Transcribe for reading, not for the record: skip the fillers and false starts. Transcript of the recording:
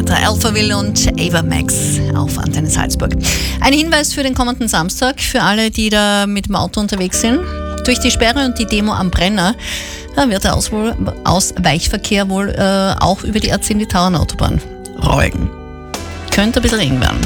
weiter. Alphaville und Ava Max auf Antenne Salzburg. Ein Hinweis für den kommenden Samstag, für alle, die da mit dem Auto unterwegs sind. Durch die Sperre und die Demo am Brenner wird der Ausweichverkehr wohl auch über die A10, die Tauernautobahn, rollen. Könnte ein bisschen eng werden.